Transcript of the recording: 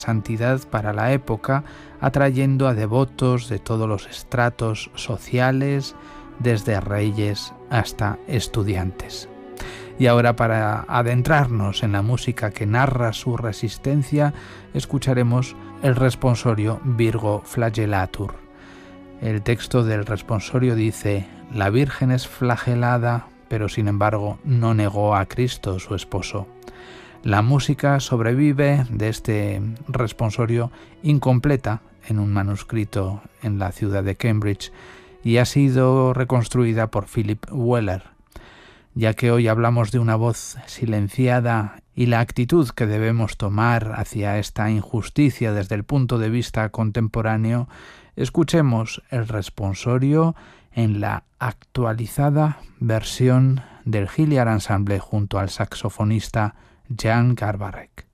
santidad para la época, atrayendo a devotos de todos los estratos sociales, desde reyes hasta estudiantes. Y ahora, para adentrarnos en la música que narra su resistencia, escucharemos el responsorio Virgo Flagellatur. El texto del responsorio dice: la Virgen es flagelada, pero sin embargo no negó a Cristo, su esposo. La música sobrevive de este responsorio incompleta en un manuscrito en la ciudad de Cambridge y ha sido reconstruida por Philip Weller. Ya que hoy hablamos de una voz silenciada y la actitud que debemos tomar hacia esta injusticia desde el punto de vista contemporáneo, escuchemos el responsorio en la actualizada versión del Hilliard Ensemble junto al saxofonista Jan Garbarek.